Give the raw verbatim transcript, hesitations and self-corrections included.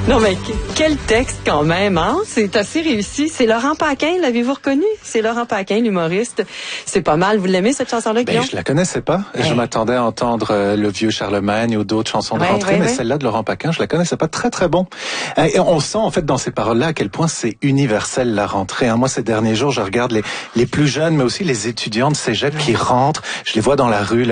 Non, mais quel texte quand même, hein? C'est assez réussi. C'est Laurent Paquin, l'avez-vous reconnu? C'est Laurent Paquin, l'humoriste. C'est pas mal. Vous l'aimez, cette chanson-là, Guillaume? Ben, je la connaissais pas. Hey. Je m'attendais à entendre euh, Le Vieux Charlemagne ou d'autres chansons de ouais, rentrée, ouais, mais ouais. celle-là de Laurent Paquin, je la connaissais pas. Très, très bon. Et on sent, en fait, dans ces paroles-là, à quel point c'est universel, la rentrée. Hein. Moi, ces derniers jours, je regarde les, les plus jeunes, mais aussi les étudiants de cégep qui rentrent. Je les vois dans la rue,